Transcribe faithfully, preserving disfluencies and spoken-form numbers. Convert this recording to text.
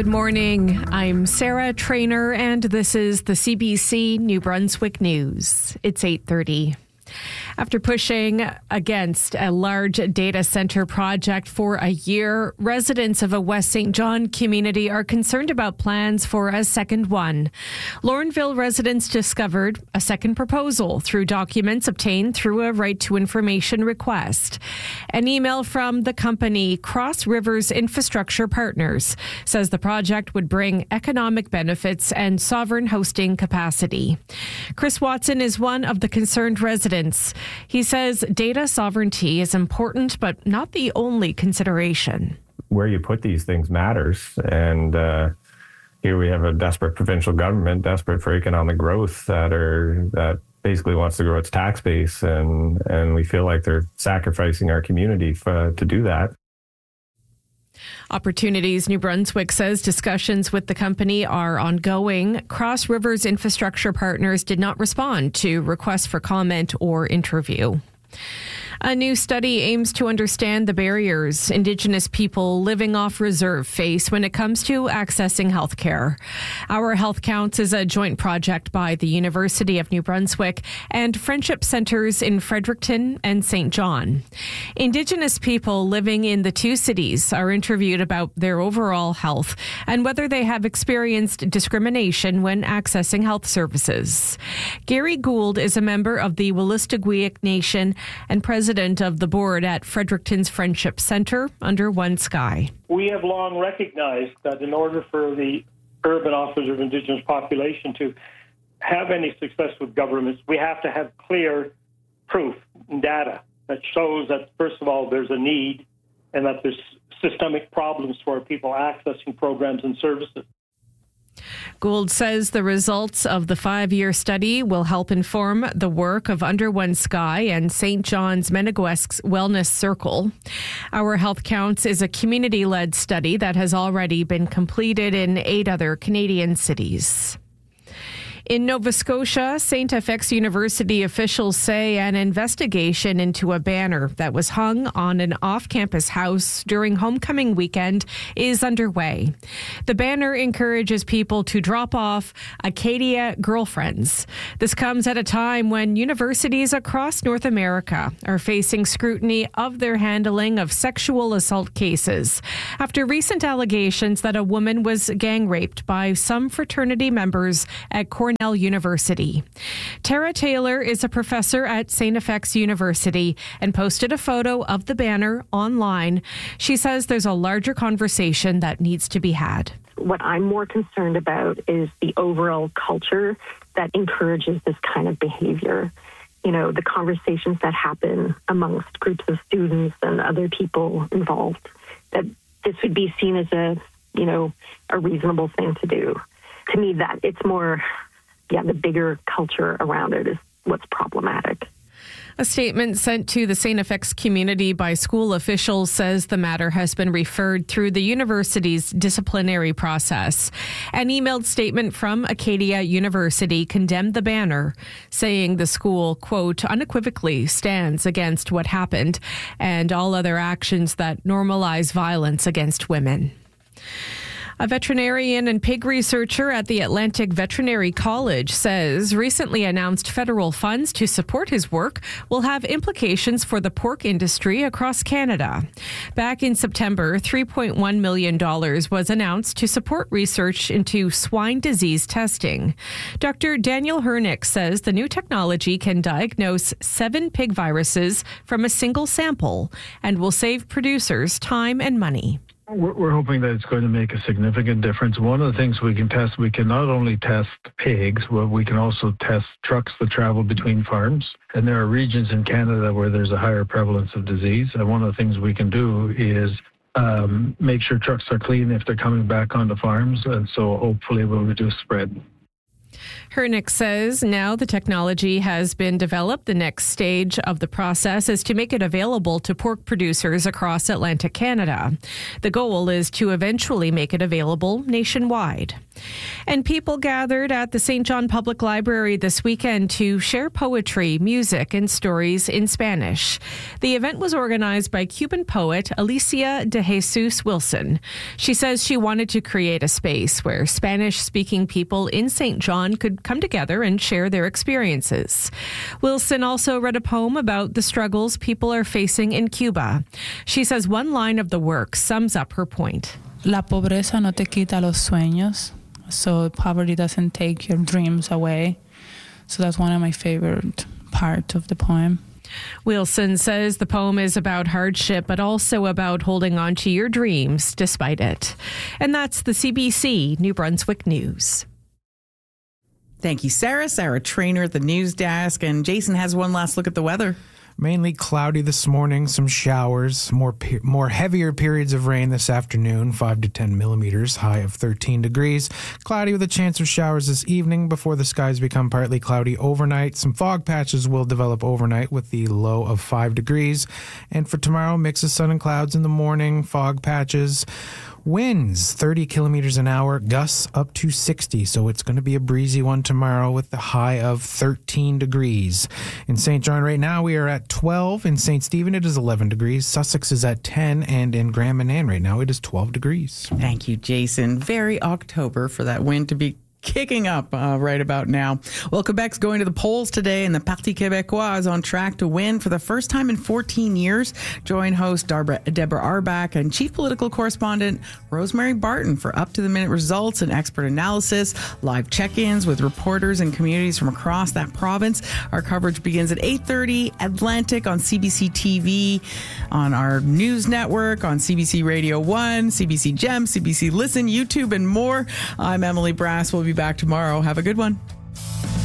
Good morning. I'm Sarah Trainer, and this is the C B C New Brunswick News. It's eight thirty. After pushing against a large data center project for a year, residents of a West Saint John community are concerned about plans for a second one. Lorneville residents discovered a second proposal through documents obtained through a right to information request. An email from the company Cross Rivers Infrastructure Partners says the project would bring economic benefits and sovereign hosting capacity. Chris Watson is one of the concerned residents. He says data sovereignty is important, but not the only consideration. Where you put these things matters. And uh, here we have a desperate provincial government, desperate for economic growth, that are that basically wants to grow its tax base. And, and we feel like they're sacrificing our community for, to do that. Opportunities New Brunswick says discussions with the company are ongoing. Cross Rivers Infrastructure Partners did not respond to requests for comment or interview. A new study aims to understand the barriers Indigenous people living off reserve face when it comes to accessing health care. Our Health Counts is a joint project by the University of New Brunswick and Friendship Centres in Fredericton and Saint John. Indigenous people living in the two cities are interviewed about their overall health and whether they have experienced discrimination when accessing health services. Gary Gould is a member of the Wolastoqiyik Nation and president of the board at Fredericton's Friendship Centre under One Sky. We have long recognized that in order for the urban officers of Indigenous population to have any success with governments, we have to have clear proof and data that shows that, first of all, there's a need and that there's systemic problems for people accessing programs and services. Gould says the results of the five-year study will help inform the work of Under One Sky and Saint John's Meneguesk's Wellness Circle. Our Health Counts is a community-led study that has already been completed in eight other Canadian cities. In Nova Scotia, Saint F X University officials say an investigation into a banner that was hung on an off-campus house during homecoming weekend is underway. The banner encourages people to drop off Acadia girlfriends. This comes at a time when universities across North America are facing scrutiny of their handling of sexual assault cases after recent allegations that a woman was gang raped by some fraternity members at Cornell University. Tara Taylor is a professor at Saint F X University and posted a photo of the banner online. She says there's a larger conversation that needs to be had. What I'm more concerned about is the overall culture that encourages this kind of behavior. You know, the conversations that happen amongst groups of students and other people involved, that this would be seen as a, you know, a reasonable thing to do. To me, that it's more... yeah, the bigger culture around it is what's problematic. A statement sent to the Saint F X community by school officials says the matter has been referred through the university's disciplinary process. An emailed statement from Acadia University condemned the banner, saying the school, quote, unequivocally stands against what happened and all other actions that normalize violence against women. A veterinarian and pig researcher at the Atlantic Veterinary College says recently announced federal funds to support his work will have implications for the pork industry across Canada. Back in September, three point one million dollars was announced to support research into swine disease testing. Doctor Daniel Hernick says the new technology can diagnose seven pig viruses from a single sample and will save producers time and money. We're hoping that it's going to make a significant difference. One of the things we can test, we can not only test pigs, but we can also test trucks that travel between farms. And there are regions in Canada where there's a higher prevalence of disease. And one of the things we can do is um, make sure trucks are clean if they're coming back onto farms. And so hopefully we'll reduce spread. Hernick says now the technology has been developed. The next stage of the process is to make it available to pork producers across Atlantic Canada. The goal is to eventually make it available nationwide. And people gathered at the Saint John Public Library this weekend to share poetry, music, and stories in Spanish. The event was organized by Cuban poet Alicia de Jesus Wilson. She says she wanted to create a space where Spanish-speaking people in Saint John could come together and share their experiences. Wilson also read a poem about the struggles people are facing in Cuba. She says one line of the work sums up her point. La pobreza no te quita los sueños. So poverty doesn't take your dreams away. So that's one of my favorite parts of the poem. Wilson says the poem is about hardship, but also about holding on to your dreams despite it. And that's the C B C New Brunswick News. Thank you, Sarah. Sarah Trainer at the news desk. And Jason has one last look at the weather. Mainly cloudy this morning, some showers, more pe- more heavier periods of rain this afternoon, five to ten millimeters, high of thirteen degrees. Cloudy with a chance of showers this evening before the skies become partly cloudy overnight. Some fog patches will develop overnight with the low of five degrees. And for tomorrow, mix of sun and clouds in the morning, fog patches. Winds thirty kilometers an hour, gusts up to sixty. So it's going to be a breezy one tomorrow with the high of thirteen degrees. In Saint John right now, we are at twelve. In Saint Stephen, it is eleven degrees. Sussex is at ten. And in Grand Manan right now, it is twelve degrees. Thank you, Jason. Very October for that wind to be kicking up uh, right about now. Well, Quebec's going to the polls today, and the Parti Québécois is on track to win for the first time in fourteen years. Join host Deborah Arbach and chief political correspondent Rosemary Barton for up-to-the-minute results and expert analysis, live check-ins with reporters and communities from across that province. Our coverage begins at eight thirty Atlantic on C B C T V, on our news network, on C B C Radio one, C B C Gem, C B C Listen, YouTube, and more. I'm Emily Brass. We'll be back tomorrow. Have a good one.